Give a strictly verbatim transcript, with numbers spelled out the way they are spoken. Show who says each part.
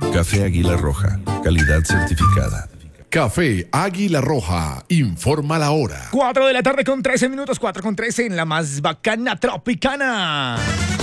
Speaker 1: Café Águila Roja, calidad certificada.
Speaker 2: Café Águila Roja, informa la hora.
Speaker 3: cuatro de la tarde con trece minutos, cuatro con trece en la más bacana tropicana.